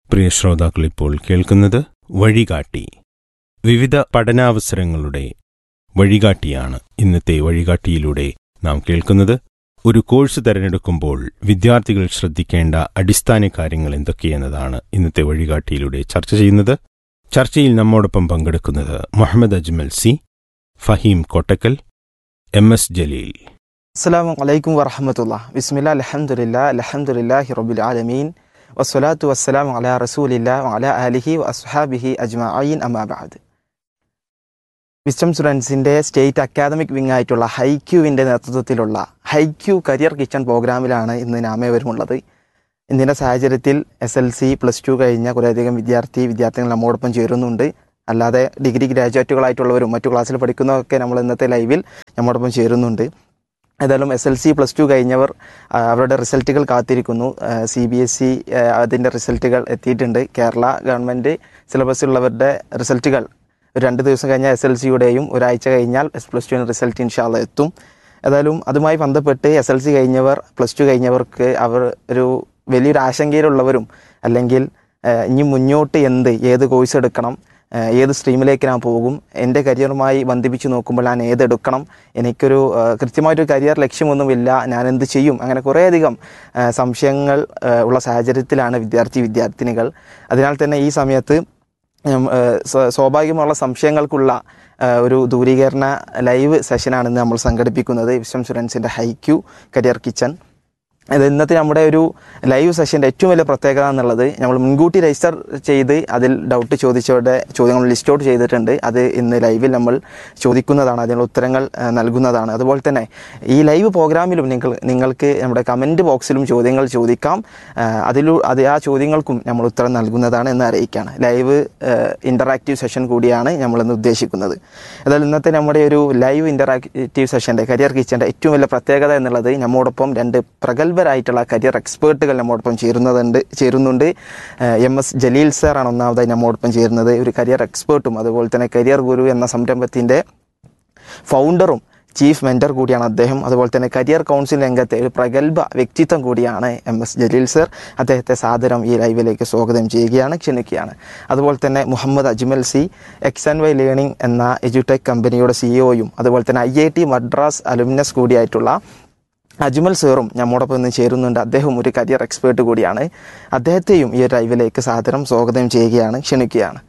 പ്രിയ ശ്രോതാക്കൾ ഇപ്പോൾ കേൾക്കുന്നത് വഴികാട്ടി. വിവിധ പഠനാവസരങ്ങളുടെ വഴികാട്ടിയാണ് ഇന്നത്തെ വഴികാട്ടിയിലൂടെ നാം കേൾക്കുന്നത്. ഒരു കോഴ്സ് തിരഞ്ഞെടുക്കുമ്പോൾ വിദ്യാർത്ഥികൾ ശ്രദ്ധിക്കേണ്ട അടിസ്ഥാന കാര്യങ്ങൾ എന്തൊക്കെയെന്നതാണ് ഇന്നത്തെ വഴികാട്ടിയിലൂടെ ചർച്ച ചെയ്യുന്നത്. ചർച്ചയിൽ നമ്മോടൊപ്പം പങ്കെടുക്കുന്നത് മുഹമ്മദ് അജ്മൽ സി, ഫഹീം കോട്ടക്കൽ, MS ജലീൽ. അസ്സലാമു അലൈക്കും വറഹ്മത്തുള്ളാഹി. ബിസ്മില്ലാ അൽഹംദുലില്ലാഹി റബ്ബിൽ ആലമീൻ വസ്സലാത്തു വസ്സലാമു അലാ റസൂലില്ലാഹി വഅലാ ആലിഹി വഅസ്ഹാബിഹി അജ്മഈൻ അമ്മാ ബഅദ്. വിസ്ഡം സ്റ്റുഡൻസിൻ്റെ സ്റ്റേറ്റ് അക്കാദമിക് വിങ് ആയിട്ടുള്ള ഹൈക്യൂവിൻ്റെ നേതൃത്വത്തിലുള്ള ഹൈക്യൂ കരിയർ കിച്ചൺ പ്രോഗ്രാമിലാണ് ഇന്ന് നാമേവരുമുള്ളത്. ഇന്ത്യൻ്റെ സാഹചര്യത്തിൽ SLC +2 കഴിഞ്ഞ കുറേയധികം വിദ്യാർത്ഥികൾ നമ്മോടൊപ്പം ചേരുന്നുണ്ട്. അല്ലാതെ ഡിഗ്രി ഗ്രാജുവേറ്റുകളായിട്ടുള്ളവരും മറ്റു ക്ലാസ്സിൽ പഠിക്കുന്നതൊക്കെ നമ്മൾ ഇന്നത്തെ ലൈവിൽ നമ്മോടൊപ്പം ചേരുന്നുണ്ട്. ഏതായാലും SLC +2 കഴിഞ്ഞവർ അവരുടെ റിസൾട്ടുകൾ കാത്തിരിക്കുന്നു. CBSE അതിൻ്റെ റിസൾട്ടുകൾ എത്തിയിട്ടുണ്ട്. കേരള ഗവൺമെൻറ് സിലബസിലുള്ളവരുടെ റിസൾട്ടുകൾ 2 ദിവസം കഴിഞ്ഞാൽ SLCയുടെയും ഒരാഴ്ച കഴിഞ്ഞാൽ +2 റിസൾട്ട് ഇൻഷാല്ലാ എത്തും. ഏതായാലും അതുമായി ബന്ധപ്പെട്ട് SLC കഴിഞ്ഞവർ +2 കഴിഞ്ഞവർക്ക് അവർ ഒരു വലിയൊരു ആശങ്കയിലുള്ളവരും അല്ലെങ്കിൽ ഇനി മുന്നോട്ട് ഏത് കോഴ്സ് എടുക്കണം, ഏത് സ്ട്രീമിലേക്ക് ഞാൻ പോകും, എൻ്റെ കരിയറുമായി ബന്ധിപ്പിച്ച് നോക്കുമ്പോൾ ഞാൻ ഏതെടുക്കണം, എനിക്കൊരു കൃത്യമായിട്ടൊരു കരിയർ ലക്ഷ്യമൊന്നുമില്ല, ഞാൻ എന്ത് ചെയ്യും, അങ്ങനെ കുറേയധികം സംശയങ്ങൾ ഉള്ള സാഹചര്യത്തിലാണ് വിദ്യാർത്ഥിനികൾ. അതിനാൽ തന്നെ ഈ സമയത്ത് സ്വാഭാവികമുള്ള സംശയങ്ങൾക്കുള്ള ഒരു ദൂരീകരണ ലൈവ് സെഷനാണ് നമ്മൾ സംഘടിപ്പിക്കുന്നത്. Wisdom സ്റ്റുഡൻസിൻ്റെ HeiQ career kitchen. അത് ഇന്നത്തെ നമ്മുടെ ഒരു ലൈവ് സെഷൻ്റെ ഏറ്റവും വലിയ പ്രത്യേകത എന്നുള്ളത്, നമ്മൾ മുൻകൂട്ടി രജിസ്റ്റർ ചെയ്ത് അതിൽ ഡൗട്ട് ചോദിച്ചവരുടെ ചോദ്യങ്ങൾ ലിസ്റ്റ് ഔട്ട് ചെയ്തിട്ടുണ്ട്. അത് ഇന്ന് ലൈവിൽ നമ്മൾ ചോദിക്കുന്നതാണ്, അതിനുള്ള ഉത്തരങ്ങൾ നൽകുന്നതാണ്. അതുപോലെ തന്നെ ഈ ലൈവ് പ്രോഗ്രാമിലും നിങ്ങൾക്ക് നമ്മുടെ കമൻറ്റ് ബോക്സിലും ചോദ്യങ്ങൾ ചോദിക്കാം. ആ ചോദ്യങ്ങൾക്കും നമ്മൾ ഉത്തരം നൽകുന്നതാണ് എന്ന് അറിയിക്കുകയാണ്. ലൈവ് ഇൻ്ററാക്റ്റീവ് സെഷൻ കൂടിയാണ് നമ്മളിന്ന് ഉദ്ദേശിക്കുന്നത്. അതായത് ഇന്നത്തെ നമ്മുടെ ഒരു ലൈവ് ഇൻ്ററാക്റ്റീവ് സെഷൻ്റെ കരിയർ കിച്ചൻ്റെ ഏറ്റവും വലിയ പ്രത്യേകത എന്നുള്ളത്, നമ്മോടൊപ്പം 2 പ്രഗത്ഭരായിട്ടുള്ള കരിയർ എക്സ്പേർട്ടുകൾ നമ്മോടൊപ്പം ചേരുന്നുണ്ട്. MS ജലീൽ സാറാണ് ഒന്നാമതായി നമ്മോടൊപ്പം ചേരുന്നത്. ഒരു കരിയർ എക്സ്പേർട്ടും അതുപോലെ തന്നെ കരിയർ ഗുരു എന്ന സംരംഭത്തിൻ്റെ ഫൗണ്ടറും ചീഫ് മെൻറ്റർ കൂടിയാണ് അദ്ദേഹം. അതുപോലെ തന്നെ കരിയർ കൗൺസിൽ രംഗത്തെ ഒരു പ്രഗത്ഭ വ്യക്തിത്വം കൂടിയാണ് MS ജലീൽ സർ. അദ്ദേഹത്തെ സാദരം ഈ ലൈവിലേക്ക് സ്വാഗതം ക്ഷണിക്കുകയാണ്. അതുപോലെ തന്നെ Muhammad Ajmal C, XNY learning എന്ന എഡ്യൂടെക് കമ്പനിയുടെ CEOയും അതുപോലെ തന്നെ IIT മദ്രാസ് അലുമിനസ് കൂടിയായിട്ടുള്ള അജ്മൽ സാറും നമ്മോടൊപ്പം ഇന്ന് ചേരുന്നുണ്ട്. അദ്ദേഹം ഒരു കരിയർ എക്സ്പേർട്ട് കൂടിയാണ്. അദ്ദേഹത്തെയും ഈ ലൈവിലേക്ക് സാദരം സ്വാഗതം ക്ഷണിക്കുകയാണ്.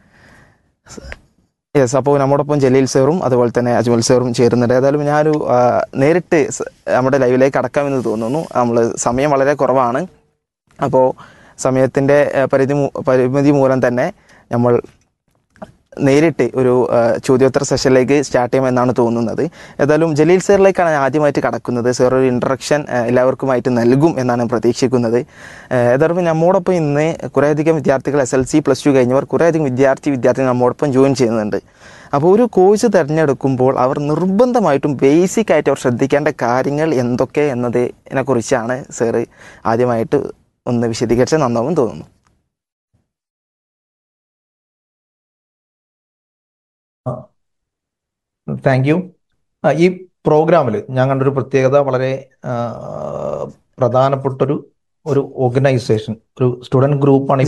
യെസ്, അപ്പോൾ നമ്മോടൊപ്പം ജലീൽ സാറും അതുപോലെ തന്നെ അജ്മൽ സാറും ചേരുന്നുണ്ട്. ഏതായാലും ഞാനൊരു നേരിട്ട് നമ്മുടെ ലൈവിലേക്ക് കടക്കാമെന്ന് തോന്നുന്നു. സമയം വളരെ കുറവാണ്. അപ്പോൾ സമയത്തിൻ്റെ പരിമിതി മൂലം തന്നെ നമ്മൾ നേരിട്ട് ഒരു ചോദ്യോത്തര സെഷനിലേക്ക് സ്റ്റാർട്ട് ചെയ്യുമെന്നാണ് തോന്നുന്നത്. ഏതായാലും ജലീൽ സാറിലേക്കാണ് ആദ്യമായിട്ട് കടക്കുന്നത്. സാർ ഒരു ഇൻട്രൊഡക്ഷൻ എല്ലാവർക്കുമായിട്ട് നൽകും എന്നാണ് പ്രതീക്ഷിക്കുന്നത്. ഏതായാലും നമ്മോടൊപ്പം ഇന്ന് കുറേയധികം വിദ്യാർത്ഥികൾ SLC +2 കഴിഞ്ഞവർ കുറേയധികം വിദ്യാർത്ഥികൾ നമ്മോടൊപ്പം ജോയിൻ ചെയ്യുന്നുണ്ട്. അപ്പോൾ ഒരു കോഴ്സ് തിരഞ്ഞെടുക്കുമ്പോൾ അവർ നിർബന്ധമായിട്ടും ബേസിക്കായിട്ട് അവർ ശ്രദ്ധിക്കേണ്ട കാര്യങ്ങൾ എന്തൊക്കെ എന്നതിനെ കുറിച്ചാണ് സാറ് ആദ്യമായിട്ട് ഒന്ന് വിശദീകരിച്ചാൽ നന്നാവും തോന്നുന്നു. Thank you. ഈ പ്രോഗ്രാമിൽ ഞാൻ കണ്ടൊരു പ്രത്യേകത, വളരെ പ്രധാനപ്പെട്ടൊരു ഓർഗനൈസേഷൻ, ഒരു സ്റ്റുഡൻറ് ഗ്രൂപ്പാണ്.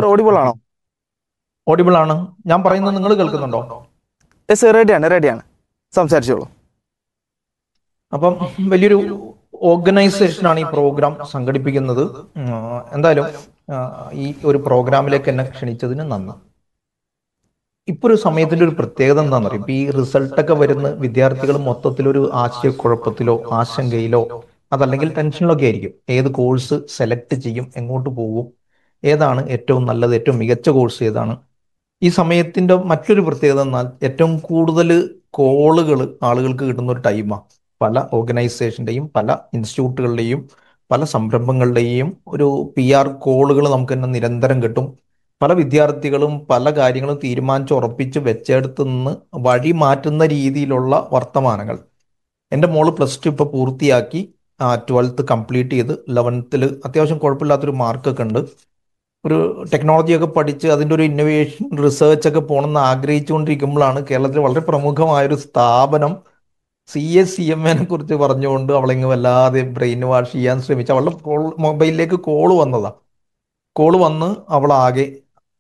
ഓഡിബിൾ ആണ്? ഞാൻ പറയുന്നത് നിങ്ങൾ കേൾക്കുന്നുണ്ടോ? റെഡിയാണ്, സംസാരിച്ചോളൂ. അപ്പം വലിയൊരു ഓർഗനൈസേഷനാണ് ഈ പ്രോഗ്രാം സംഘടിപ്പിക്കുന്നത്. എന്തായാലും ഈ ഒരു പ്രോഗ്രാമിലേക്ക് എന്നെ ക്ഷണിച്ചതിന് നന്ദി. ഇപ്പോൾ ഒരു സമയത്തിൻ്റെ ഒരു പ്രത്യേകത എന്താണെന്ന് അറിയാം. ഈ റിസൾട്ടൊക്കെ വരുന്ന വിദ്യാർത്ഥികൾ മൊത്തത്തിലൊരു ആശയക്കുഴപ്പത്തിലോ ആശങ്കയിലോ അതല്ലെങ്കിൽ ടെൻഷനിലൊക്കെ ആയിരിക്കും. ഏത് കോഴ്സ് സെലക്ട് ചെയ്യും, എങ്ങോട്ട് പോകും, ഏതാണ് ഏറ്റവും നല്ലത്, ഏറ്റവും മികച്ച കോഴ്സ് ഏതാണ്. ഈ സമയത്തിൻ്റെ മറ്റൊരു പ്രത്യേകത എന്നാൽ ഏറ്റവും കൂടുതൽ കോളുകൾ ആളുകൾക്ക് കിട്ടുന്ന ഒരു ടൈമാണ്. പല ഓർഗനൈസേഷൻ്റെയും പല ഇൻസ്റ്റിറ്റ്യൂട്ടുകളുടെയും പല സംരംഭങ്ങളുടെയും ഒരു PR കോളുകൾ നമുക്ക് തന്നെ നിരന്തരം കിട്ടും. പല വിദ്യാർത്ഥികളും പല കാര്യങ്ങളും തീരുമാനിച്ചുറപ്പിച്ച് വെച്ചെടുത്ത് നിന്ന് വഴി മാറ്റുന്ന രീതിയിലുള്ള വർത്തമാനങ്ങൾ. എൻ്റെ മോള് +2 ഇപ്പോൾ പൂർത്തിയാക്കി, 12th കംപ്ലീറ്റ് ചെയ്ത് 11th അത്യാവശ്യം കുഴപ്പമില്ലാത്തൊരു മാർക്കൊക്കെ ഉണ്ട്. ഒരു ടെക്നോളജിയൊക്കെ പഠിച്ച് അതിൻ്റെ ഒരു ഇന്നൊവേഷൻ റിസർച്ചൊക്കെ പോകണമെന്ന് ആഗ്രഹിച്ചുകൊണ്ടിരിക്കുമ്പോഴാണ് കേരളത്തിൽ വളരെ പ്രമുഖമായൊരു സ്ഥാപനം CA-CMA കുറിച്ച് പറഞ്ഞുകൊണ്ട് അവളിങ്ങ് വല്ലാതെ ബ്രെയിൻ വാഷ് ചെയ്യാൻ ശ്രമിച്ചു. അവളുടെ മൊബൈലിലേക്ക് കോള് വന്നതാണ്. കോള് വന്ന് അവളാകെ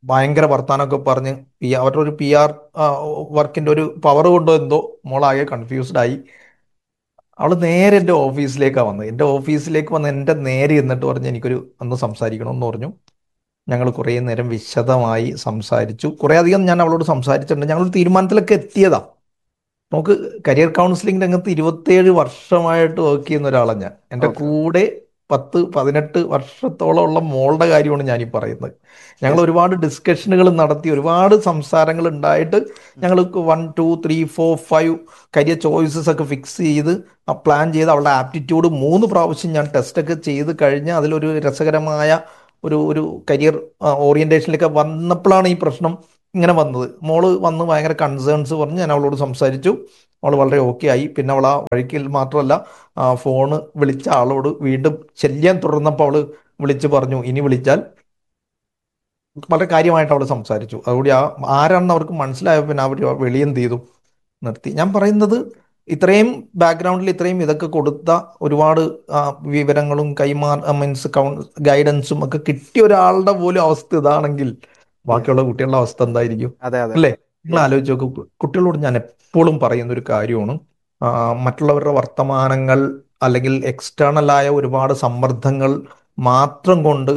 ഭയങ്കര വർത്താനമൊക്കെ പറഞ്ഞ് അവരുടെ ഒരു PR വർക്കിന്റെ ഒരു പവർ കൊണ്ടോ എന്തോ മോളാകെ കൺഫ്യൂസ്ഡ് ആയി. അവള് നേരെ എൻ്റെ ഓഫീസിലേക്കാണ് വന്നത്. എൻ്റെ ഓഫീസിലേക്ക് വന്ന് എൻ്റെ നേരെ എന്നിട്ട് പറഞ്ഞ് എനിക്കൊരു ഒന്ന് സംസാരിക്കണമെന്ന് പറഞ്ഞു. ഞങ്ങൾ കുറേ നേരം വിശദമായി സംസാരിച്ചു. കുറേ അധികം ഞാൻ അവളോട് സംസാരിച്ചിട്ടുണ്ട്. ഞങ്ങൾ തീരുമാനത്തിലൊക്കെ എത്തിയതാ. നമുക്ക് കരിയർ കൗൺസിലിംഗ് രംഗത്ത് 27 വർഷമായിട്ട് വർക്ക് ചെയ്യുന്ന ഒരാളാണ് ഞാൻ. എൻ്റെ ഓക്കെ. കൂടെ 10-18 വർഷത്തോളം ഉള്ള മോളുടെ കാര്യമാണ് ഞാൻ ഈ പറയുന്നത്. ഞങ്ങൾ യെസ്. ഒരുപാട് ഡിസ്കഷനുകൾ നടത്തി, ഒരുപാട് സംസാരങ്ങൾ ഉണ്ടായിട്ട് ഞങ്ങൾ 1 2 3 4 5 കരിയർ ചോയ്സസ് ഒക്കെ ഫിക്സ് ചെയ്ത് പ്ലാൻ ചെയ്ത് അവളുടെ ആപ്റ്റിറ്റ്യൂഡ് 3 പ്രാവശ്യം ഞാൻ ടെസ്റ്റ് ഒക്കെ ചെയ്ത് കഴിഞ്ഞ് അതിലൊരു രസകരമായ ഒരു ഒരു കരിയർ ഓറിയന്റേഷനിലൊക്കെ വന്നപ്പോഴാണ് ഈ പ്രശ്നം ഇങ്ങനെ വന്നത്. മോള് വന്ന് ഭയങ്കര കൺസേൺസ് പറഞ്ഞ് ഞാൻ അവളോട് സംസാരിച്ചു. അവൾ വളരെ ഓക്കെ ആയി. പിന്നെ അവൾ ആ വഴിക്കിൽ മാത്രമല്ല ഫോണ് വിളിച്ച ആളോട് വീണ്ടും ശല്യം തുടർന്നപ്പോൾ അവള് വിളിച്ച് പറഞ്ഞു ഇനി വിളിച്ചാൽ വളരെ കാര്യമായിട്ട് അവൾ സംസാരിച്ചു. അതുകൂടി ആരാണെന്ന് അവർക്ക് മനസ്സിലായപ്പോൾ പിന്നെ അവർ വെളിയെന്ത് ചെയ്തു, നിർത്തി. ഞാൻ പറയുന്നത് ഇത്രയും ബാക്ക്ഗ്രൗണ്ടിൽ ഇത്രയും ഇതൊക്കെ കൊടുത്ത ഒരുപാട് വിവരങ്ങളും മീൻസ് ഗൈഡൻസും ഒക്കെ കിട്ടിയ ഒരാളുടെ പോലും അവസ്ഥ ഇതാണെങ്കിൽ യെസ്. ബാക്കിയുള്ള കുട്ടികളുടെ അവസ്ഥ എന്തായിരിക്കും? അതെ, അതെ. അല്ലേ? നിങ്ങൾ യെസ്. ആലോചിച്ച് നോക്ക്. കുട്ടികളോട് ഞാൻ എപ്പോഴും പറയുന്ന ഒരു കാര്യമാണ്, മറ്റുള്ളവരുടെ വർത്തമാനങ്ങൾ അല്ലെങ്കിൽ എക്സ്റ്റേണലായ ഒരുപാട് സമ്മർദ്ദങ്ങൾ മാത്രം കൊണ്ട്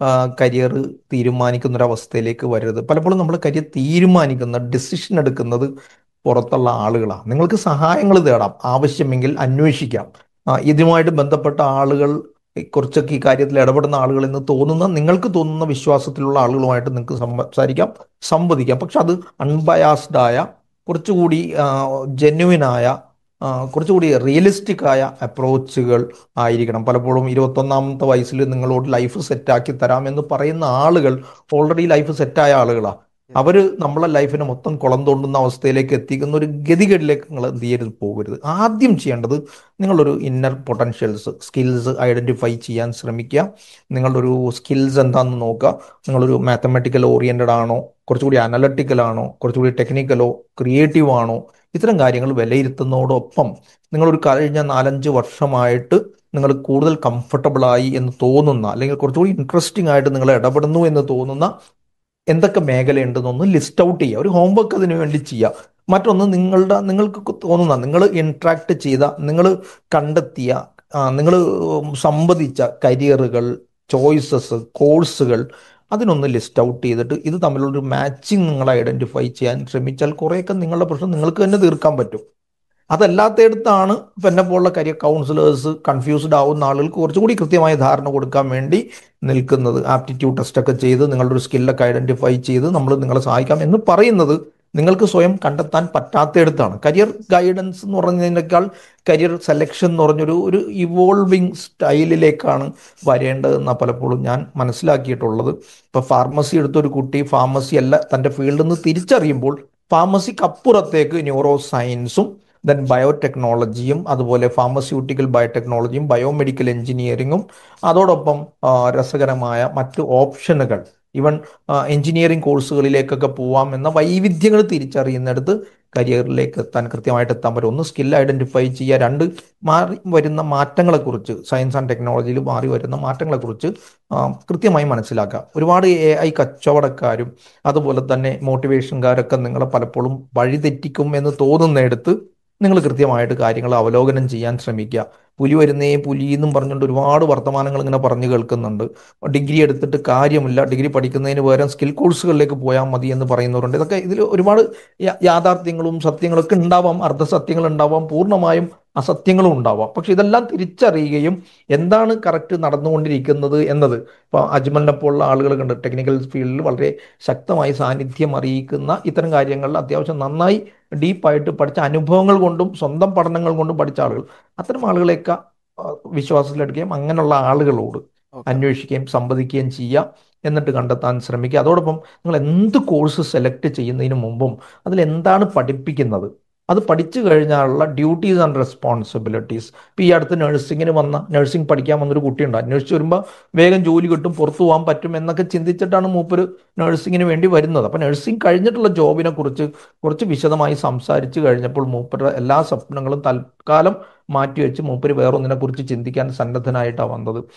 കരിയർ തീരുമാനിക്കുന്ന ഒരു അവസ്ഥയിലേക്ക് വരരുത്. പലപ്പോഴും നമ്മൾ കരിയർ തീരുമാനിക്കുന്ന ഡിസിഷൻ എടുക്കുന്നത് പുറത്തുള്ള ആളുകളാണ്. നിങ്ങൾക്ക് സഹായങ്ങൾ തേടാം, ആവശ്യമെങ്കിൽ അന്വേഷിക്കാം. ഇതുമായിട്ട് ബന്ധപ്പെട്ട ആളുകൾ കുറച്ചൊക്കെ ഈ കാര്യത്തിൽ ഇടപെടുന്ന ആളുകൾ എന്ന് തോന്നുന്ന, നിങ്ങൾക്ക് തോന്നുന്ന വിശ്വാസത്തിലുള്ള ആളുകളുമായിട്ട് നിങ്ങൾക്ക് സംസാരിക്കാം, സംവദിക്കാം. പക്ഷെ അത് അൺബയാസ്ഡ് ആയ, കുറച്ചുകൂടി ജെന്യുവിനായ, കുറച്ചുകൂടി റിയലിസ്റ്റിക് ആയ അപ്രോച്ചുകൾ ആയിരിക്കണം. പലപ്പോഴും 21ാമത്തെ വയസ്സിൽ നിങ്ങളോട് ലൈഫ് സെറ്റാക്കി തരാമെന്ന് പറയുന്ന ആളുകൾ ഓൾറെഡി ലൈഫ് സെറ്റായ ആളുകളാണ്. അവര് നമ്മളെ ലൈഫിനെ മൊത്തം കുളം തോണ്ടുന്ന അവസ്ഥയിലേക്ക് എത്തിക്കുന്ന ഒരു ഗതികേടിലേക്ക് നിങ്ങൾ എന്ത് ചെയ്യരുത്, പോകരുത്. ആദ്യം ചെയ്യേണ്ടത് നിങ്ങളൊരു ഇന്നർ പൊട്ടൻഷ്യൽസ്, സ്കിൽസ് ഐഡന്റിഫൈ ചെയ്യാൻ ശ്രമിക്കുക. നിങ്ങളുടെ ഒരു സ്കിൽസ് എന്താണെന്ന് നോക്കുക. നിങ്ങളൊരു മാത്തമാറ്റിക്കൽ ഓറിയന്റഡ് ആണോ, കുറച്ചുകൂടി അനലറ്റിക്കൽ ആണോ, കുറച്ചുകൂടി ടെക്നിക്കലോ ക്രിയേറ്റീവ് ആണോ? ഇത്തരം കാര്യങ്ങൾ വിലയിരുത്തുന്നതോടൊപ്പം നിങ്ങളൊരു കഴിഞ്ഞ 4-5 വർഷമായിട്ട് നിങ്ങൾ കൂടുതൽ കംഫർട്ടബിൾ ആയി എന്ന് തോന്നുന്ന, അല്ലെങ്കിൽ കുറച്ചുകൂടി ഇൻട്രസ്റ്റിംഗ് ആയിട്ട് നിങ്ങൾ ഇടപെടുന്നു എന്ന് തോന്നുന്ന എന്തൊക്കെ മേഖലയുണ്ടെന്നൊന്ന് ലിസ്റ്റ് ഔട്ട് ചെയ്യുക. ഒരു ഹോംവർക്ക് അതിനു വേണ്ടി ചെയ്യുക. മറ്റൊന്ന്, നിങ്ങൾക്ക് തോന്നുന്ന, നിങ്ങൾ ഇൻട്രാക്ട് ചെയ്ത, നിങ്ങൾ കണ്ടെത്തിയ, നിങ്ങൾ സംവദിച്ച കരിയറുകൾ, ചോയ്സസ്, കോഴ്സുകൾ, അതിനൊന്ന് ലിസ്റ്റ് ഔട്ട് ചെയ്തിട്ട് ഇത് തമ്മിലുള്ളൊരു മാച്ചിങ് നിങ്ങൾ ഐഡന്റിഫൈ ചെയ്യാൻ ശ്രമിച്ചാൽ കുറേയൊക്കെ നിങ്ങളുടെ പ്രശ്നം നിങ്ങൾക്ക് തന്നെ തീർക്കാൻ പറ്റും. അതല്ലാത്തയിടത്താണ് ഇപ്പം എന്നെ പോലുള്ള കരിയർ കൗൺസിലേഴ്സ് കൺഫ്യൂസ്ഡ് ആവുന്ന ആളുകൾക്ക് കുറച്ചുകൂടി കൃത്യമായ ധാരണ കൊടുക്കാൻ വേണ്ടി നിൽക്കുന്നത്. ആപ്റ്റിറ്റ്യൂഡ് ടെസ്റ്റ് ഒക്കെ ചെയ്ത് നിങ്ങളുടെ ഒരു സ്കില്ലൊക്കെ ഐഡന്റിഫൈ ചെയ്ത് നമ്മൾ നിങ്ങളെ സഹായിക്കാം എന്ന് പറയുന്നത് നിങ്ങൾക്ക് സ്വയം കണ്ടെത്താൻ പറ്റാത്തയിടത്താണ്. കരിയർ ഗൈഡൻസ് എന്ന് പറഞ്ഞതിനേക്കാൾ കരിയർ സെലക്ഷൻ എന്ന് പറഞ്ഞൊരു ഒരു ഇവോൾവിങ് സ്റ്റൈലിലേക്കാണ് വരേണ്ടതെന്നാണ് പലപ്പോഴും ഞാൻ മനസ്സിലാക്കിയിട്ടുള്ളത്. ഇപ്പോൾ ഫാർമസി എടുത്തൊരു കുട്ടി ഫാർമസി അല്ല തൻ്റെ ഫീൽഡിൽ നിന്ന് തിരിച്ചറിയുമ്പോൾ ഫാർമസിക്കപ്പുറത്തേക്ക് ന്യൂറോ സയൻസും ദെൻ ബയോടെക്നോളജിയും, അതുപോലെ ഫാർമസ്യൂട്ടിക്കൽ ബയോടെക്നോളജിയും, ബയോമെഡിക്കൽ എഞ്ചിനീയറിങ്ങും, അതോടൊപ്പം രസകരമായ മറ്റ് ഓപ്ഷനുകൾ, ഈവൻ എഞ്ചിനീയറിംഗ് കോഴ്സുകളിലേക്കൊക്കെ പോവാം എന്ന വൈവിധ്യങ്ങൾ തിരിച്ചറിയുന്നിടത്ത് കരിയറിലേക്ക് എത്താൻ, കൃത്യമായിട്ട് എത്താൻ പറ്റും. ഒന്ന്, സ്കിൽ ഐഡന്റിഫൈ ചെയ്യുക. 2, മാറി വരുന്ന മാറ്റങ്ങളെക്കുറിച്ച്, സയൻസ് ആൻഡ് ടെക്നോളജിയിൽ മാറി വരുന്ന മാറ്റങ്ങളെക്കുറിച്ച് കൃത്യമായി മനസ്സിലാക്കുക. ഒരുപാട് AI കച്ചവടക്കാരും അതുപോലെ തന്നെ മോട്ടിവേഷൻകാരൊക്കെ നിങ്ങളെ പലപ്പോഴും വഴിതെറ്റിക്കും എന്ന് തോന്നുന്നിടത്ത് നിങ്ങൾ കൃത്യമായിട്ട് കാര്യങ്ങൾ അവലോകനം ചെയ്യാൻ ശ്രമിക്കുക. പുലി വരുന്നേ പുലി എന്നും പറഞ്ഞുകൊണ്ട് ഒരുപാട് വർത്തമാനങ്ങൾ ഇങ്ങനെ പറഞ്ഞു കേൾക്കുന്നുണ്ട്. ഡിഗ്രി എടുത്തിട്ട് കാര്യമില്ല, ഡിഗ്രി പഠിക്കുന്നതിന് പകരം സ്കിൽ കോഴ്സുകളിലേക്ക് പോയാൽ മതി എന്ന് പറയുന്നവരുണ്ട്. ഇതൊക്കെ ഇതിൽ ഒരുപാട് യാഥാർത്ഥ്യങ്ങളും സത്യങ്ങളൊക്കെ ഉണ്ടാവാം, അർദ്ധസത്യങ്ങൾ ഉണ്ടാവാം, പൂർണ്ണമായും അസത്യങ്ങളും ഉണ്ടാവാം. പക്ഷെ ഇതെല്ലാം തിരിച്ചറിയുകയും എന്താണ് കറക്റ്റ് നടന്നുകൊണ്ടിരിക്കുന്നത് എന്നത്, ഇപ്പോൾ അജ്മലിനെ പോലുള്ള ആളുകൾ കണ്ട് ടെക്നിക്കൽ ഫീൽഡിൽ വളരെ ശക്തമായി സാന്നിധ്യം അറിയിക്കുന്ന, ഇത്തരം കാര്യങ്ങളിൽ അത്യാവശ്യം നന്നായി ഡീപ്പായിട്ട് പഠിച്ച, അനുഭവങ്ങൾ കൊണ്ടും സ്വന്തം പഠനങ്ങൾ കൊണ്ടും പഠിച്ച ആളുകൾ, അത്തരം ആളുകളെയൊക്കെ വിശ്വാസത്തിലെടുക്കുകയും അങ്ങനെയുള്ള ആളുകളോട് ഓക്കെ. അന്വേഷിക്കുകയും സംവദിക്കുകയും ചെയ്യുക. എന്നിട്ട് കണ്ടെത്താൻ ശ്രമിക്കുക. അതോടൊപ്പം നിങ്ങൾ എന്ത് കോഴ്സ് സെലക്ട് ചെയ്യുന്നതിന് മുമ്പും അതിലെന്താണ് പഠിപ്പിക്കുന്നത്, അത് പഠിച്ചു കഴിഞ്ഞാലുള്ള ഡ്യൂട്ടീസ് ആൻഡ് റെസ്പോൺസിബിലിറ്റീസ്. ഇപ്പോൾ ഈ അടുത്ത് നഴ്സിംഗ് പഠിക്കാൻ വന്നൊരു കുട്ടിയുണ്ട്. അന്വേഷിച്ച് വരുമ്പോൾ വേഗം ജോലി കിട്ടും, പുറത്തു പോകാൻ പറ്റും എന്നൊക്കെ ചിന്തിച്ചിട്ടാണ് മൂപ്പര് നഴ്സിങ്ങിന് വേണ്ടി വരുന്നത്. അപ്പോൾ നഴ്സിംഗ് കഴിഞ്ഞിട്ടുള്ള ജോബിനെ കുറിച്ച് കുറച്ച് വിശദമായി സംസാരിച്ച് കഴിഞ്ഞപ്പോൾ മൂപ്പരുടെ എല്ലാ സ്വപ്നങ്ങളും തൽക്കാലം മാറ്റിവെച്ച് മൂപ്പര് വേറൊന്നിനെ കുറിച്ച് ചിന്തിക്കാൻ സന്നദ്ധനായിട്ടാണ് വന്നത്.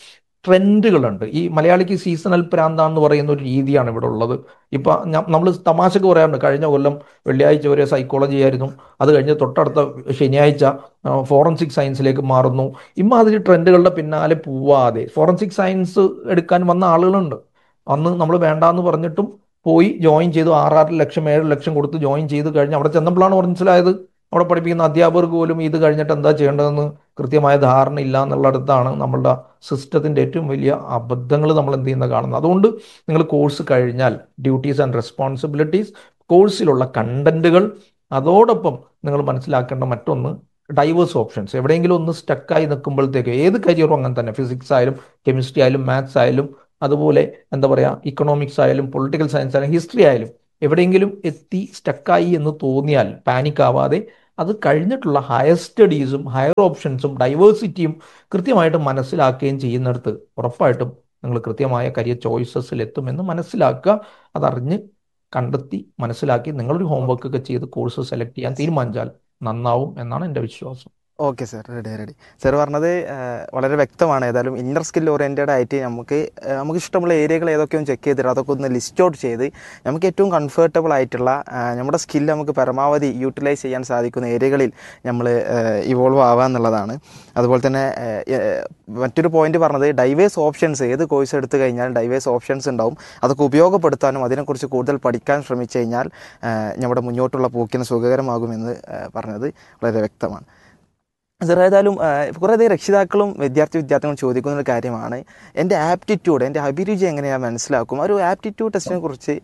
ട്രെൻഡുകളുണ്ട്. ഈ മലയാളിക്ക് സീസണൽ പ്രാന്താന്ന് പറയുന്ന ഒരു രീതിയാണ് ഇവിടെ ഉള്ളത്. ഇപ്പം നമ്മൾ തമാശക്ക് പറയാറുണ്ട്, കഴിഞ്ഞ കൊല്ലം വെള്ളിയാഴ്ച വരെ സൈക്കോളജി ആയിരുന്നു, അത് കഴിഞ്ഞ് തൊട്ടടുത്ത ശനിയാഴ്ച ഫോറൻസിക് സയൻസിലേക്ക് മാറുന്നു. ഇമാതിരി ട്രെൻഡുകളുടെ പിന്നാലെ പോവാതെ ഫോറൻസിക് സയൻസ് എടുക്കാൻ വന്ന ആളുകളുണ്ട്. അന്ന് നമ്മൾ വേണ്ടാന്ന് പറഞ്ഞിട്ടും പോയി ജോയിൻ ചെയ്തു. 6-6 ലക്ഷം 7 ലക്ഷം കൊടുത്ത് ജോയിൻ ചെയ്ത് കഴിഞ്ഞ് അവിടെ ചെന്നപ്പോഴാണ് മനസ്സിലായത് അവിടെ പഠിപ്പിക്കുന്ന അധ്യാപകർക്ക് പോലും ഇത് കഴിഞ്ഞിട്ട് എന്താ ചെയ്യേണ്ടതെന്ന് കൃത്യമായ ധാരണ ഇല്ല എന്നുള്ളിടത്താണ് നമ്മളുടെ സിസ്റ്റത്തിൻ്റെ ഏറ്റവും വലിയ അബദ്ധങ്ങൾ നമ്മൾ എന്ത് ചെയ്യുന്നത് കാണുന്നത്. അതുകൊണ്ട് നിങ്ങൾ കോഴ്സ് കഴിഞ്ഞാൽ ഡ്യൂട്ടീസ് ആൻഡ് റെസ്പോൺസിബിലിറ്റീസ്, കോഴ്സിലുള്ള കണ്ടന്റുകൾ, അതോടൊപ്പം നിങ്ങൾ മനസ്സിലാക്കേണ്ട മറ്റൊന്ന് ഡൈവേഴ്സ് ഓപ്ഷൻസ്. എവിടെയെങ്കിലും ഒന്ന് സ്റ്റക്കായി നിൽക്കുമ്പോഴത്തേക്ക്, ഏത് കരിയറും അങ്ങനെ തന്നെ, ഫിസിക്സ് ആയാലും കെമിസ്ട്രി ആയാലും മാത്സ് ആയാലും അതുപോലെ എന്താ പറയുക ഇക്കണോമിക്സ് ആയാലും പൊളിറ്റിക്കൽ സയൻസ് ആയാലും ഹിസ്റ്ററി ആയാലും, എവിടെയെങ്കിലും എത്തി സ്റ്റക്കായി എന്ന് തോന്നിയാൽ പാനിക് ആവാതെ അത് കഴിഞ്ഞിട്ടുള്ള ഹയർ സ്റ്റഡീസും ഹയർ ഓപ്ഷൻസും ഡൈവേഴ്സിറ്റിയും കൃത്യമായിട്ട് മനസ്സിലാക്കുകയും ചെയ്യുന്നിടത്ത് ഉറപ്പായിട്ടും നിങ്ങൾ കൃത്യമായ കരിയർ ചോയ്സസിൽ എത്തുമെന്ന് മനസ്സിലാക്കുക. അതറിഞ്ഞ് കണ്ടെത്തി മനസ്സിലാക്കി നിങ്ങളൊരു ഹോംവർക്ക് ഒക്കെ ചെയ്ത് കോഴ്സ് സെലക്ട് ചെയ്യാൻ തീരുമാനിച്ചാൽ നന്നാവും എന്നാണ് എൻ്റെ വിശ്വാസം. Okay sir, ready. സാർ പറഞ്ഞത് വളരെ വ്യക്തമാണ്. ഏതായാലും ഇന്നർ സ്കിൽ ഓറിയൻറ്റഡ് ആയിട്ട് നമുക്ക് ഇഷ്ടമുള്ള ഏരിയകൾ ഏതൊക്കെയും ചെക്ക് ചെയ്തിട്ട് അതൊക്കെ ഒന്ന് ലിസ്റ്റ് ഔട്ട് ചെയ്ത് നമുക്ക് ഏറ്റവും കംഫർട്ടബിൾ ആയിട്ടുള്ള നമ്മുടെ സ്കില്ല് നമുക്ക് പരമാവധി യൂട്ടിലൈസ് ചെയ്യാൻ സാധിക്കുന്ന ഏരിയകളിൽ നമ്മൾ ഇവോൾവ് ആവുക എന്നുള്ളതാണ്. അതുപോലെ തന്നെ മറ്റൊരു പോയിന്റ് പറഞ്ഞത് ഡൈവേഴ്സ് ഓപ്ഷൻസ്, ഏത് കോഴ്സ് എടുത്തു കഴിഞ്ഞാൽ ഡൈവേഴ്സ് ഓപ്ഷൻസ് ഉണ്ടാവും, അതൊക്കെ ഉപയോഗപ്പെടുത്താനും അതിനെക്കുറിച്ച് കൂടുതൽ പഠിക്കാൻ ശ്രമിച്ചു കഴിഞ്ഞാൽ നമ്മുടെ മുന്നോട്ടുള്ള പോക്കിന് സുഖകരമാകുമെന്ന് പറഞ്ഞത് വളരെ വ്യക്തമാണ്. സാർ ഏതായാലും കുറേയധികം രക്ഷിതാക്കളും വിദ്യാർത്ഥികളും ചോദിക്കുന്ന ഒരു കാര്യമാണ്, എൻ്റെ ആപ്റ്റിറ്റ്യൂഡ്, എൻ്റെ അഭിരുചി എങ്ങനെയാണ് മനസ്സിലാക്കും? ഒരു ആപ്റ്റിറ്റ്യൂഡ് ടെസ്റ്റിനെ കുറിച്ച്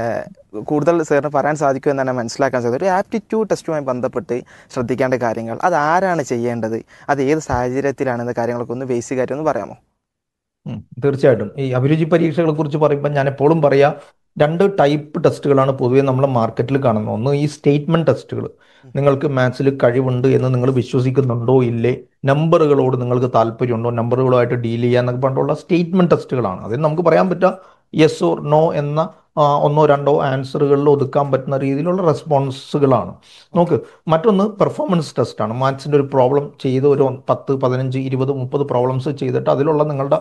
കൂടുതൽ സാറിന് പറയാൻ സാധിക്കും എന്നാണ് മനസ്സിലാക്കാൻ സാധിക്കും. ഒരു ആപ്റ്റിറ്റ്യൂഡ് ടെസ്റ്റുമായി ബന്ധപ്പെട്ട് ശ്രദ്ധിക്കേണ്ട കാര്യങ്ങൾ, അത് ആരാണ് ചെയ്യേണ്ടത്, അത് ഏത് സാഹചര്യത്തിലാണെന്ന കാര്യങ്ങളൊക്കെ ഒന്ന് ബേസിക് ആയിട്ട് ഒന്ന് പറയാമോ? തീർച്ചയായിട്ടും. ഈ അഭിരുചി പരീക്ഷകളെ കുറിച്ച് പറയുമ്പോൾ ഞാൻ എപ്പോഴും പറയാം, 2 ടൈപ്പ് ടെസ്റ്റുകളാണ് പൊതുവേ നമ്മൾ മാർക്കറ്റിൽ കാണുന്നത്. ഒന്ന് ഈ സ്റ്റേറ്റ്മെന്റ് ടെസ്റ്റുകൾ, നിങ്ങൾക്ക് മാത്സിൽ കഴിവുണ്ട് എന്ന് നിങ്ങൾ വിശ്വസിക്കുന്നുണ്ടോ ഇല്ലേ, നമ്പറുകളോട് നിങ്ങൾക്ക് താല്പര്യമുണ്ടോ, നമ്പറുകളുമായിട്ട് ഡീൽ ചെയ്യാന്നൊക്കെ പറഞ്ഞിട്ടുള്ള സ്റ്റേറ്റ്മെന്റ് ടെസ്റ്റുകളാണ്. അതിന് നമുക്ക് പറയാൻ പറ്റുക യെസ് ഓർ നോ എന്ന 1-2 ആൻസറുകളിൽ ഒതുക്കാൻ പറ്റുന്ന രീതിയിലുള്ള റെസ്പോൺസുകളാണ്. നോക്ക്, മറ്റൊന്ന് പെർഫോമൻസ് ടെസ്റ്റാണ്. മാത്സിൻ്റെ ഒരു പ്രോബ്ലം ചെയ്ത് ഒരു 10, 15, 20, 30 പ്രോബ്ലംസ് ചെയ്തിട്ട് അതിലുള്ള നിങ്ങളുടെ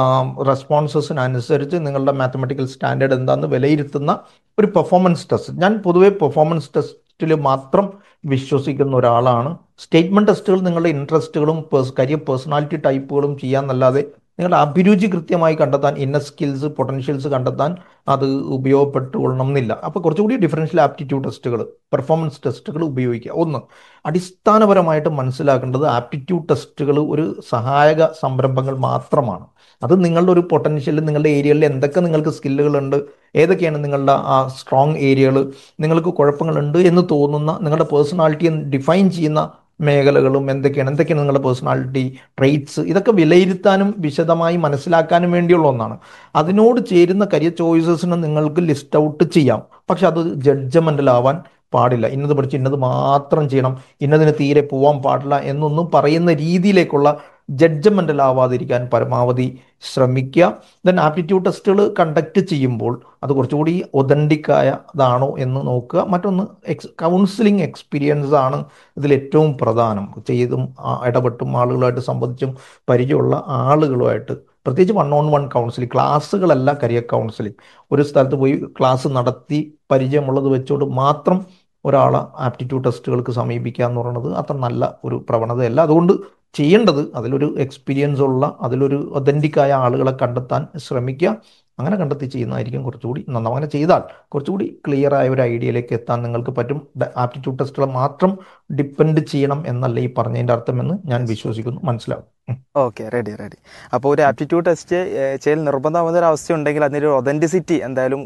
റെസ്പോൺസസിനനുസരിച്ച് നിങ്ങളുടെ മാത്തമാറ്റിക്കൽ സ്റ്റാൻഡേർഡ് എന്താണെന്ന് വിലയിരുത്തുന്ന ഒരു പെർഫോമൻസ് ടെസ്റ്റ്. ഞാൻ പൊതുവെ പെർഫോമൻസ് ടെസ്റ്റിൽ മാത്രം വിശ്വസിക്കുന്ന ഒരാളാണ്. സ്റ്റേറ്റ്മെന്റ് ടെസ്റ്റുകൾ നിങ്ങളുടെ ഇൻട്രസ്റ്റുകളും കരിയർ പേഴ്സണാലിറ്റി ടൈപ്പുകളും ചെയ്യാന്നല്ലാതെ നിങ്ങളുടെ അഭിരുചി കൃത്യമായി കണ്ടെത്താൻ, ഇന്നർ സ്കിൽസ് പൊട്ടൻഷ്യൽസ് കണ്ടെത്താൻ അത് ഉപയോഗപ്പെട്ടുകൊള്ളണം എന്നില്ല. അപ്പോൾ കുറച്ചുകൂടി ഡിഫറൻഷ്യൽ ആപ്റ്റിറ്റ്യൂഡ് ടെസ്റ്റുകൾ, പെർഫോമൻസ് ടെസ്റ്റുകൾ ഉപയോഗിക്കുക. ഒന്ന്, അടിസ്ഥാനപരമായിട്ട് മനസ്സിലാക്കേണ്ടത് ആപ്റ്റിറ്റ്യൂഡ് ടെസ്റ്റുകൾ ഒരു സഹായക സംരംഭങ്ങൾ മാത്രമാണ്. അത് നിങ്ങളുടെ ഒരു പൊട്ടൻഷ്യൽ, നിങ്ങളുടെ ഏരിയയിൽ എന്തൊക്കെ നിങ്ങൾക്ക് സ്കില്ലുകളുണ്ട്, ഏതൊക്കെയാണ് നിങ്ങളുടെ ആ സ്ട്രോങ് ഏരിയകൾ, നിങ്ങൾക്ക് കുഴപ്പങ്ങളുണ്ട് എന്ന് തോന്നുന്ന നിങ്ങളുടെ പേഴ്സണാലിറ്റിയെ ഡിഫൈൻ ചെയ്യുന്ന മേഖലകളും എന്തൊക്കെയാണ് നിങ്ങളുടെ പേഴ്സണാലിറ്റി ട്രെയ്റ്റ്സ്, ഇതൊക്കെ വിലയിരുത്താനും വിശദമായി മനസ്സിലാക്കാനും വേണ്ടിയുള്ള ഒന്നാണ്. അതിനോട് ചേരുന്ന കരിയർ ചോയ്സസിന് നിങ്ങൾക്ക് ലിസ്റ്റ് ഔട്ട് ചെയ്യാം, പക്ഷെ അത് ജഡ്ജ്മെൻ്റലാവാൻ പാടില്ല. ഇന്നത് പഠിച്ച് ഇന്നത് മാത്രം ചെയ്യണം, ഇന്നതിന് തീരെ പോകാൻ പാടില്ല എന്നൊന്നും പറയുന്ന രീതിയിലേക്കുള്ള ജഡ്ജ്മെൻ്റലാവാതിരിക്കാൻ പരമാവധി ശ്രമിക്കുക. ദെൻ ആപ്റ്റിറ്റ്യൂഡ് ടെസ്റ്റുകൾ കണ്ടക്ട് ചെയ്യുമ്പോൾ അത് കുറച്ചുകൂടി ഒതൻറ്റിക്കായതാണോ എന്ന് നോക്കുക. മറ്റൊന്ന് കൗൺസിലിംഗ് എക്സ്പീരിയൻസ് ആണ് ഇതിൽ ഏറ്റവും പ്രധാനം. ചെയ്തും ഇടപെട്ടും ആളുകളുമായിട്ട് സംബന്ധിച്ചും പരിചയമുള്ള ആളുകളുമായിട്ട്, പ്രത്യേകിച്ച് 1-on-1 കൗൺസിലിംഗ്, ക്ലാസ്സുകളല്ല കരിയർ കൗൺസിലിംഗ്. ഒരു സ്ഥലത്ത് പോയി ക്ലാസ് നടത്തി പരിചയമുള്ളത് വെച്ചുകൊണ്ട് മാത്രം ഒരാളെ ആപ്റ്റിറ്റ്യൂഡ് ടെസ്റ്റുകൾക്ക് സമീപിക്കുക എന്ന് പറയുന്നത് അത്ര നല്ല ഒരു പ്രവണതയല്ല. അതുകൊണ്ട് ചെയ്യേണ്ടത് അതിലൊരു എക്സ്പീരിയൻസ് ഉള്ള, അതിലൊരു ഒതൻറ്റിക്കായ ആളുകളെ കണ്ടെത്താൻ ശ്രമിക്കുക. അങ്ങനെ കണ്ടെത്തി ചെയ്യുന്നതായിരിക്കും കുറച്ചുകൂടി നന്നാവും. അങ്ങനെ ചെയ്താൽ കുറച്ചുകൂടി ക്ലിയർ ആയ ഒരു ഐഡിയയിലേക്ക് എത്താൻ നിങ്ങൾക്ക് പറ്റും. ആപ്റ്റിറ്റ്യൂഡ് ടെസ്റ്റുകൾ മാത്രം ഡിപ്പെൻഡ് ചെയ്യണം എന്നല്ല ഈ പറഞ്ഞതിൻ്റെ അർത്ഥമെന്ന് ഞാൻ വിശ്വസിക്കുന്നു. മനസ്സിലാവും. Okay, ready. അപ്പോൾ ഒരു ആപ്റ്റിറ്റ്യൂഡ് ടെസ്റ്റ് ചെയ്യൽ നിർബന്ധമാകുന്ന ഒരു അവസ്ഥ ഉണ്ടെങ്കിൽ അതിൻ്റെ ഒരു ഒതൻറ്റിസിറ്റി എന്തായാലും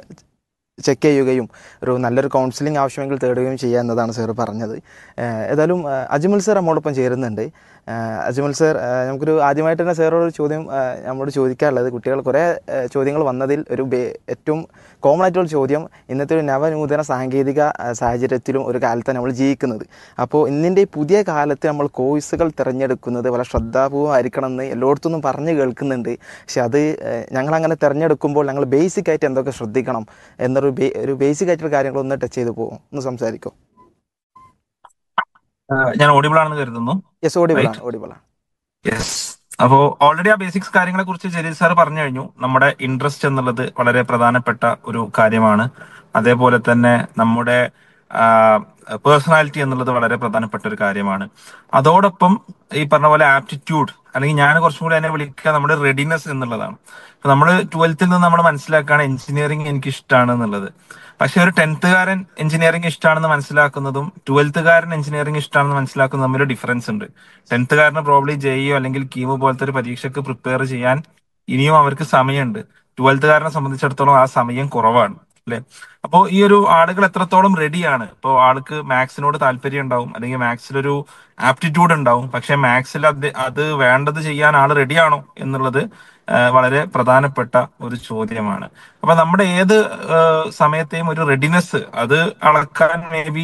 ചെക്ക് ചെയ്യുകയും ഒരു നല്ലൊരു കൗൺസിലിംഗ് ആവശ്യമെങ്കിൽ തേടുകയും ചെയ്യുക എന്നതാണ് സാർ പറഞ്ഞത്. ഏതായാലും അജ്മൽ സാർ നമ്മോടൊപ്പം ചേരുന്നുണ്ട്. അജ്മൽ സാർ, നമുക്കൊരു ആദ്യമായിട്ട് തന്നെ സാറോട് ചോദ്യം നമ്മളോട് ചോദിക്കാനുള്ളത്, കുട്ടികൾ കുറേ ചോദ്യങ്ങൾ വന്നതിൽ ഏറ്റവും കോമൺ ആയിട്ടുള്ള ചോദ്യം, ഇന്നത്തെ ഒരു നവനൂതന സാങ്കേതിക സാഹചര്യത്തിലും ഒരു കാലത്താണ് നമ്മൾ ജീവിക്കുന്നത്. അപ്പോൾ ഇന്നിൻ്റെ ഈ പുതിയ കാലത്ത് നമ്മൾ കോഴ്സുകൾ തിരഞ്ഞെടുക്കുന്നത് വളരെ ശ്രദ്ധാപൂർവമായിരിക്കണം എന്ന് എല്ലായിടത്തുനിന്നും പറഞ്ഞു കേൾക്കുന്നുണ്ട്. പക്ഷെ അത് ഞങ്ങളങ്ങനെ തിരഞ്ഞെടുക്കുമ്പോൾ ഞങ്ങൾ ബേസിക് ആയിട്ട് എന്തൊക്കെ ശ്രദ്ധിക്കണം എന്നൊരു ബേസിക് ആയിട്ടുള്ള കാര്യങ്ങളൊന്ന് ടച്ച് ചെയ്ത് പോകും, ഒന്ന് സംസാരിക്കും. ഞാൻ ഓഡിബിൾ ആണെന്ന് കരുതുന്നു. യെസ്, ഓഡിബിൾ ആണ്. യെസ്. അപ്പോൾ ഓൾറെഡി ആ ബേസിക്സ് കാര്യങ്ങളെ കുറിച്ച് ജലീൽ സാർ പറഞ്ഞു കഴിഞ്ഞു. നമ്മുടെ ഇൻട്രസ്റ്റ് എന്നുള്ളത് വളരെ പ്രധാനപ്പെട്ട ഒരു കാര്യമാണ്. അതേപോലെ തന്നെ നമ്മുടെ പേഴ്സണാലിറ്റി എന്നുള്ളത് വളരെ പ്രധാനപ്പെട്ട ഒരു കാര്യമാണ്. അതോടൊപ്പം ഈ പറഞ്ഞ പോലെ ആപ്റ്റിറ്റ്യൂഡ്, അല്ലെങ്കിൽ ഞാൻ കുറച്ചും കൂടി അതിനെ വിളിക്കുക നമ്മുടെ റെഡിനെസ് എന്നുള്ളതാണ്. ഇപ്പൊ നമ്മൾ 12th നിന്ന് നമ്മൾ മനസ്സിലാക്കുകയാണ് എഞ്ചിനീയറിംഗ് എനിക്ക് ഇഷ്ടമാണ് എന്നുള്ളത്. പക്ഷെ ഒരു 10th-കാരൻ എഞ്ചിനീയറിംഗ് ഇഷ്ടമാണെന്ന് മനസ്സിലാക്കുന്നതും 12th-കാരൻ എഞ്ചിനീയറിംഗ് ഇഷ്ടമാണെന്ന് മനസ്സിലാക്കുന്നതും തമ്മിൽ ഡിഫറൻസ് ഉണ്ട്. 10th-കാരന് പ്രോബ്ലി ജെഇഒ അല്ലെങ്കിൽ കീമോ പോലത്തെ ഒരു പരീക്ഷയ്ക്ക് പ്രിപ്പയർ ചെയ്യാൻ ഇനിയും അവർക്ക് സമയമുണ്ട്. 12th-കാരനെ സംബന്ധിച്ചിടത്തോളം ആ സമയം കുറവാണ്, അല്ലെ? അപ്പോൾ ഈ ഒരു ആളുകൾ എത്രത്തോളം റെഡിയാണ്. ഇപ്പോൾ ആൾക്ക് മാത്സിനോട് താല്പര്യം ഉണ്ടാവും, അല്ലെങ്കിൽ മാത്സിലൊരു ആപ്റ്റിറ്റ്യൂഡ് ഉണ്ടാവും, പക്ഷെ മാത്സിൽ അത് വേണ്ടത് ചെയ്യാൻ ആൾ റെഡിയാണോ എന്നുള്ളത് വളരെ പ്രധാനപ്പെട്ട ഒരു ചോദ്യമാണ്. അപ്പൊ നമ്മുടെ ഏത് സമയത്തെയും ഒരു റെഡിനെസ് അത് അളക്കാൻ മേ ബി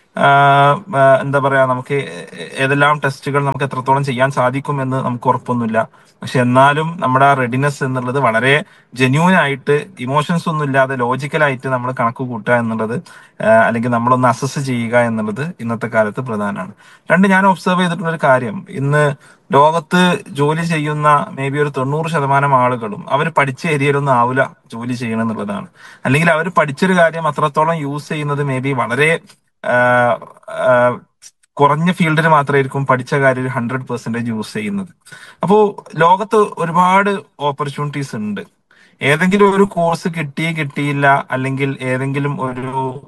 എന്താ പറയാ, നമുക്ക് ഏതെല്ലാം ടെസ്റ്റുകൾ നമുക്ക് എത്രത്തോളം ചെയ്യാൻ സാധിക്കും എന്ന് നമുക്ക് ഉറപ്പൊന്നുമില്ല. പക്ഷെ എന്നാലും നമ്മുടെ ആ റെഡിനെസ് എന്നുള്ളത് വളരെ ജെന്യൂൻ ആയിട്ട്, ഇമോഷൻസ് ഒന്നും ഇല്ലാതെ ലോജിക്കലായിട്ട് നമ്മൾ കണക്ക് കൂട്ടുക എന്നുള്ളത്, അല്ലെങ്കിൽ നമ്മളൊന്ന് അസസ് ചെയ്യുക എന്നുള്ളത് ഇന്നത്തെ കാലത്ത് പ്രധാനമാണ്. രണ്ട്, ഞാൻ ഒബ്സർവ് ചെയ്തിട്ടുള്ള ഒരു കാര്യം, ഇന്ന് ലോകത്ത് ജോലി ചെയ്യുന്ന മേ ബി ഒരു 90% ആളുകളും അവർ പഠിച്ച ഏരിയയിലൊന്നും ആവില്ല ജോലി ചെയ്യണം എന്നുള്ളതാണ്. അല്ലെങ്കിൽ അവർ പഠിച്ചൊരു കാര്യം അത്രത്തോളം യൂസ് ചെയ്യുന്നത് മേ ബി വളരെ ആഹ് ആഹ് കുറഞ്ഞ ഫീൽഡിൽ മാത്രമായിരിക്കും പഠിച്ച കാര്യം 100% യൂസ് ചെയ്യുന്നത്. അപ്പോ ലോകത്ത് ഒരുപാട് ഓപ്പർച്യൂണിറ്റീസ് ഉണ്ട്. ഏതെങ്കിലും ഒരു കോഴ്സ് കിട്ടിയില്ല, അല്ലെങ്കിൽ ഏതെങ്കിലും ഒരു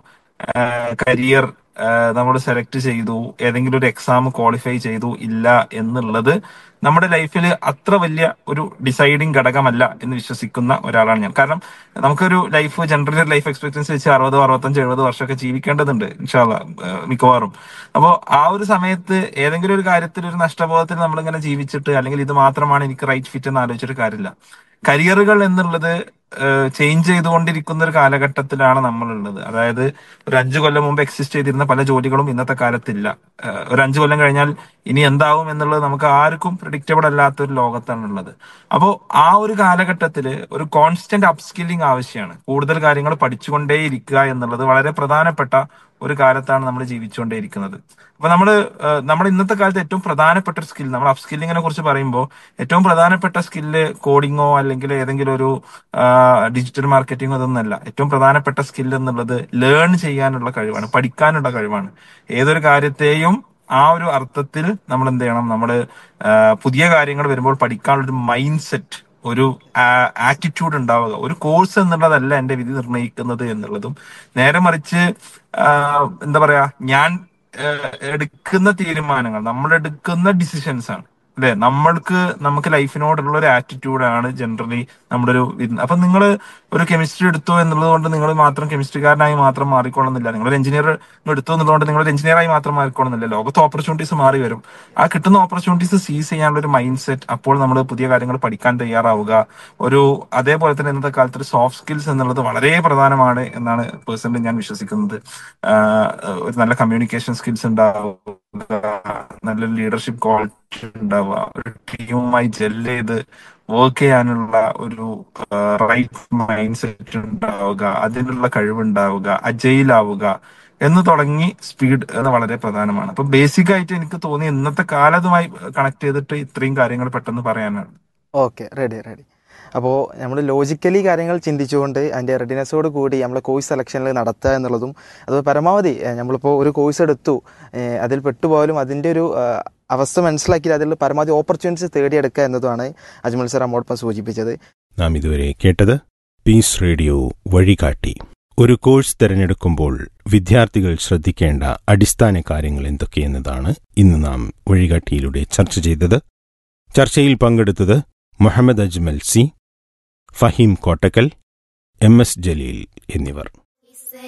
കരിയർ നമ്മൾ സെലക്ട് ചെയ്തു, ഏതെങ്കിലും ഒരു എക്സാം ക്വാളിഫൈ ചെയ്തു ഇല്ല എന്നുള്ളത് നമ്മുടെ ലൈഫിൽ അത്ര വലിയ ഒരു ഡിസൈഡിങ് ഘടകമല്ല എന്ന് വിശ്വസിക്കുന്ന ഒരാളാണ് ഞാൻ. കാരണം നമുക്കൊരു ലൈഫ്, ജനറൽ ലൈഫ് എക്സ്പെക്ടൻസി വെച്ച് 60, 65, 70 വർഷമൊക്കെ ജീവിക്കേണ്ടതുണ്ട് ഇൻഷാ അള്ളാ, മിക്കവാറും. അപ്പോൾ ആ ഒരു സമയത്ത് ഏതെങ്കിലും ഒരു കാര്യത്തിൽ ഒരു നഷ്ടബോധത്തിൽ നമ്മളിങ്ങനെ ജീവിച്ചിട്ട്, അല്ലെങ്കിൽ ഇത് മാത്രമാണ് എനിക്ക് റൈറ്റ് ഫിറ്റ് എന്ന് ആലോചിച്ചിട്ട് കാര്യമില്ല. കരിയറുകൾ എന്നുള്ളത് ചേഞ്ച് ചെയ്തുകൊണ്ടിരിക്കുന്ന ഒരു കാലഘട്ടത്തിലാണ് നമ്മളുള്ളത്. അതായത് ഒരു 5 കൊല്ലം മുമ്പ് എക്സിസ്റ്റ് ചെയ്തിരുന്ന പല ജോലികളും ഇന്നത്തെ കാലത്തില്ല. ഒരു 5 കൊല്ലം കഴിഞ്ഞാൽ ഇനി എന്താവും എന്നുള്ളത് നമുക്ക് ആർക്കും പ്രിഡിക്റ്റബിൾ അല്ലാത്ത ഒരു ലോകത്താണ് ഉള്ളത്. അപ്പോൾ ആ ഒരു കാലഘട്ടത്തിൽ ഒരു കോൺസ്റ്റന്റ് അപ്സ്കില്ലിംഗ് ആവശ്യമാണ്. കൂടുതൽ കാര്യങ്ങൾ പഠിച്ചുകൊണ്ടേ ഇരിക്കുക എന്നുള്ളത് വളരെ പ്രധാനപ്പെട്ട ഒരു കാലത്താണ് നമ്മൾ ജീവിച്ചുകൊണ്ടേയിരിക്കുന്നത്. അപ്പൊ നമ്മൾ ഇന്നത്തെ കാലത്ത് ഏറ്റവും പ്രധാനപ്പെട്ട ഒരു സ്കിൽ, നമ്മൾ അപ്സ്കില്ലിങ്ങിനെ കുറിച്ച് പറയുമ്പോൾ ഏറ്റവും പ്രധാനപ്പെട്ട സ്കില്ല് കോഡിങ്ങോ അല്ലെങ്കിൽ ഏതെങ്കിലും ഒരു ഡിജിറ്റൽ മാർക്കറ്റിംഗോ അതൊന്നല്ല. ഏറ്റവും പ്രധാനപ്പെട്ട സ്കിൽ എന്നുള്ളത് ലേൺ ചെയ്യാനുള്ള കഴിവാണ്, പഠിക്കാനുള്ള കഴിവാണ്. ഏതൊരു കാര്യത്തെയും ആ ഒരു അർത്ഥത്തിൽ നമ്മൾ എന്ത് ചെയ്യണം, നമ്മൾ പുതിയ കാര്യങ്ങൾ വരുമ്പോൾ പഠിക്കാനുള്ള ഒരു മൈൻഡ് സെറ്റ്, ഒരു ആറ്റിറ്റ്യൂഡ് ഉണ്ടാവുക. ഒരു കോഴ്സ് എന്നുള്ളതല്ല എന്റെ വിധി നിർണ്ണയിക്കുന്നത് എന്നുള്ളതും, നേരെ മറിച്ച് എന്താ പറയാ, ഞാൻ എടുക്കുന്ന തീരുമാനങ്ങൾ, നമ്മൾ എടുക്കുന്ന ഡിസിഷൻസ് ആണ്, അല്ലെ? നമുക്ക് ലൈഫിനോടുള്ള ഒരു ആറ്റിറ്റ്യൂഡാണ് ജനറലി നമ്മുടെ ഒരു അപ്പൊ നിങ്ങൾ ഒരു കെമിസ്ട്രി എടുത്തു എന്നുള്ളത് കൊണ്ട് നിങ്ങൾ മാത്രം കെമിസ്ട്രിക്കാരനായി മാത്രം മാറിക്കോളുന്നില്ല. നിങ്ങളൊരു എഞ്ചിനീയർ എടുത്തു എന്നുള്ളതുകൊണ്ട് നിങ്ങളൊരു എഞ്ചിനീയറായി മാത്രം മാറിക്കോളുന്നില്ല. ലോകത്ത് ഓപ്പർച്യൂണിറ്റീസ് മാറി വരും. ആ കിട്ടുന്ന ഓപ്പർച്യൂണിറ്റീസ് സീസ് ചെയ്യാനുള്ള ഒരു മൈൻഡ് സെറ്റ്, അപ്പോൾ നമ്മൾ പുതിയ കാര്യങ്ങൾ പഠിക്കാൻ തയ്യാറാവുക. അതേപോലെ തന്നെ ഇന്നത്തെ കാലത്ത് ഒരു സോഫ്റ്റ് സ്കിൽസ് എന്നുള്ളത് വളരെ പ്രധാനമാണ് എന്നാണ് പേഴ്സണലി ഞാൻ വിശ്വസിക്കുന്നത്. ഒരു നല്ല കമ്മ്യൂണിക്കേഷൻ സ്കിൽസ് ഉണ്ടാവുക, നല്ല ലീഡർഷിപ്പ് ക്വാളിറ്റി ഉണ്ടാവുക, ഒരു ടീമുമായി ജെല്ല് ചെയ്ത് വർക്ക് ചെയ്യാനുള്ള ഒരു റൈറ്റ് മൈൻഡ് സെറ്റ് ഉണ്ടാവുക, അതിനുള്ള കഴിവുണ്ടാവുക, അജയിലാവുക എന്ന് തുടങ്ങി സ്പീഡ് എന്ന് വളരെ പ്രധാനമാണ്. അപ്പൊ ബേസിക് ആയിട്ട് എനിക്ക് തോന്നി ഇന്നത്തെ കാലത്തുമായി കണക്ട് ചെയ്തിട്ട് ഇത്രയും കാര്യങ്ങൾ പെട്ടെന്ന് പറയാനാണ്. Okay, ready. അപ്പോൾ നമ്മൾ ലോജിക്കലി കാര്യങ്ങൾ ചിന്തിച്ചുകൊണ്ട് അതിൻ്റെ റെഡിനെസ്സോട് കൂടി നമ്മൾ കോഴ്സ് സെലക്ഷനിൽ നടത്തുക എന്നുള്ളതും, അത് പരമാവധി നമ്മളിപ്പോൾ ഒരു കോഴ്സ് എടുത്തു, അതിൽ പെട്ടുപോയാലും അതിൻ്റെ ഒരു അവസ്ഥ മനസ്സിലാക്കി അതിൽ പരമാവധി ഓപ്പർച്യൂണിറ്റീസ് തേടിയെടുക്കുക എന്നതുമാണ് അജ്മൽ സർ നമ്മോടൊപ്പം സൂചിപ്പിച്ചത്. നാം ഇതുവരെ കേട്ടത് പീസ് റേഡിയോ വഴികാട്ടി. ഒരു കോഴ്സ് തിരഞ്ഞെടുക്കുമ്പോൾ വിദ്യാർത്ഥികൾ ശ്രദ്ധിക്കേണ്ട അടിസ്ഥാന കാര്യങ്ങൾ എന്തൊക്കെയെന്നതാണ് ഇന്ന് നാം വഴികാട്ടിയിലൂടെ ചർച്ച ചെയ്തത്. ചർച്ചയിൽ പങ്കെടുത്തത് Muhammad Ajmal C, Faheem Kottakkal, M S Jaleel എന്നിവർ.